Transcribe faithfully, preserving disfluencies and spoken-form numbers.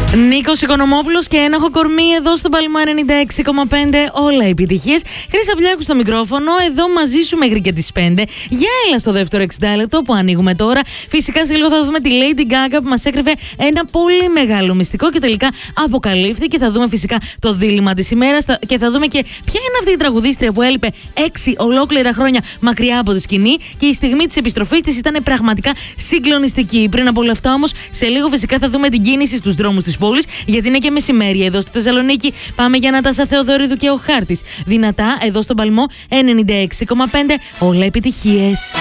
Νίκος Οικονομόπουλος και Ένοχο Κορμί εδώ στον Παλμό ενενήντα έξι κόμμα πέντε. Όλα επιτυχίες. Χρύσα Βλιάκου στο μικρόφωνο, εδώ μαζί σου μέχρι και τις πέντε. Για έλα στο δεύτερο εξήντα λεπτό που ανοίγουμε τώρα. Φυσικά σε λίγο θα δούμε τη Lady Gaga που μας έκρυβε ένα πολύ μεγάλο μυστικό και τελικά αποκαλύφθηκε. Θα δούμε φυσικά το δίλημμα της ημέρας και θα δούμε και ποια είναι αυτή η τραγουδίστρια που έλειπε έξι ολόκληρα χρόνια μακριά από τη σκηνή και η στιγμή της επιστροφής της ήταν πραγματικά συγκλονιστική. Πριν από όλα αυτά όμως, σε λίγο φυσικά θα δούμε την κίνηση στους δρόμους της πόλης, γιατί είναι και μεσημέρι εδώ στη Θεσσαλονίκη. Πάμε για Νατάσα Θεοδωρίδου και ο Χάρτης. Δυνατά εδώ στον Παλμό ενενήντα έξι κόμμα πέντε. Όλα επιτυχίες.